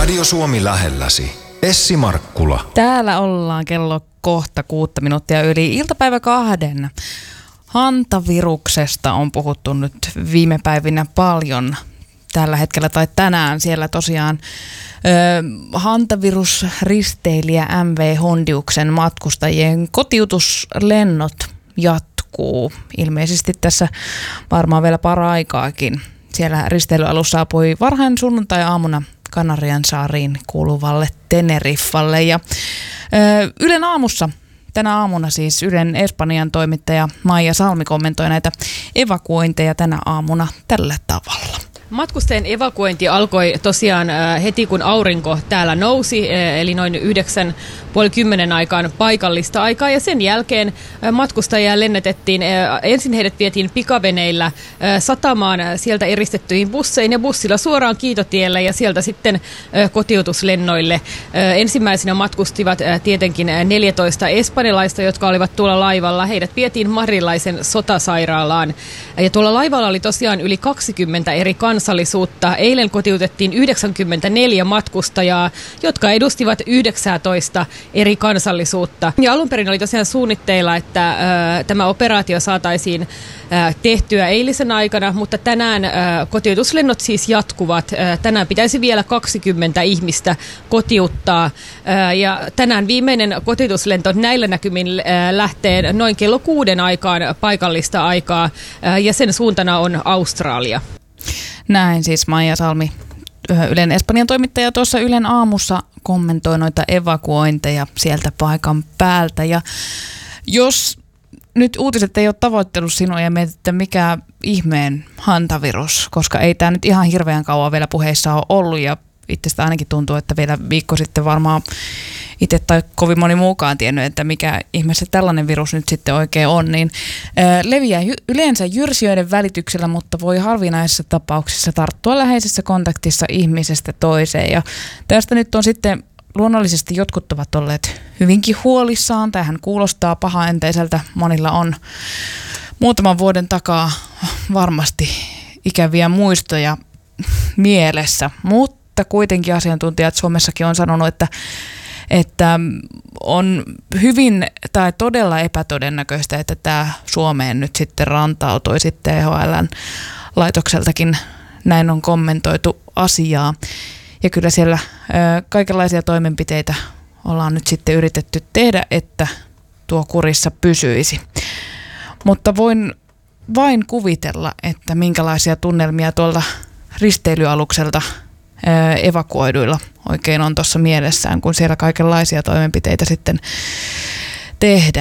Radio Suomi lähelläsi. Essi Markkula. Täällä ollaan kello kohta 6 minuuttia yli iltapäivä 2. Hantaviruksesta on puhuttu nyt viime päivinä paljon tällä hetkellä tai tänään. Siellä tosiaan hantavirusristeilijä MV Hondiuksen matkustajien kotiutuslennot jatkuu. Ilmeisesti tässä varmaan vielä paraikaakin. Siellä risteilyalussa saapui varhain sunnuntai-aamuna Kanariansaariin kuuluvalle Teneriffalle. Ja Ylen aamussa, tänä aamuna siis Ylen Espanjan toimittaja Maija Salmi kommentoi näitä evakuointeja tänä aamuna tällä tavalla. Matkustajien evakuointi alkoi tosiaan heti kun aurinko täällä nousi, eli noin 9:30 aikaan paikallista aikaa, ja sen jälkeen matkustajia lennätettiin. Ensin heidät vietiin pikaveneillä satamaan sieltä eristettyihin busseihin ja bussilla suoraan Kiitotielle ja sieltä sitten kotiutuslennoille. Ensimmäisenä matkustivat tietenkin 14 espanjalaista, jotka olivat tuolla laivalla. Heidät vietiin Madrilaisen sotasairaalaan. Ja tuolla laivalla oli tosiaan yli 20 eri kansallisuutta. Eilen kotiutettiin 94 matkustajaa, jotka edustivat 19 eri kansallisuutta. Ja alun perin oli tosiaan suunnitteilla, että tämä operaatio saataisiin tehtyä eilisen aikana, mutta tänään kotiutuslennot siis jatkuvat. Tänään pitäisi vielä 20 ihmistä kotiuttaa. Ja tänään viimeinen kotiutuslento näillä näkymin lähtee noin kello 6 aikaan paikallista aikaa, ja sen suuntana on Australia. Näin siis Maija Salmi, Ylen Espanjan toimittaja, tuossa Ylen aamussa kommentoi noita evakuointeja sieltä paikan päältä. Ja jos nyt uutiset ei ole tavoittanut sinua ja mietit, että mikä ihmeen hantavirus, koska ei tämä nyt ihan hirveän kauan vielä puheissa ole ollut, ja itsestä ainakin tuntuu, että vielä viikko sitten varmaan itse tai kovin moni muukaan tiennyt, että mikä ihmeessä tällainen virus nyt sitten oikein on, niin leviää yleensä jyrsijöiden välityksellä, mutta voi harvinaisissa tapauksissa tarttua läheisessä kontaktissa ihmisestä toiseen. Ja tästä nyt on sitten luonnollisesti jotkut ovat olleet hyvinkin huolissaan. Tämähän kuulostaa pahaenteiseltä. Monilla on muutaman vuoden takaa varmasti ikäviä muistoja mielessä, mutta kuitenkin asiantuntijat Suomessakin on sanonut, että on hyvin tai todella epätodennäköistä, että tämä Suomeen nyt sitten rantautui sitten THL:n laitokseltakin. Näin on kommentoitu asiaa. Ja kyllä siellä kaikenlaisia toimenpiteitä ollaan nyt sitten yritetty tehdä, että tuo kurissa pysyisi. Mutta voin vain kuvitella, että minkälaisia tunnelmia tuolta risteilyalukselta evakuoiduilla oikein on tuossa mielessään, kun siellä kaikenlaisia toimenpiteitä sitten tehdään.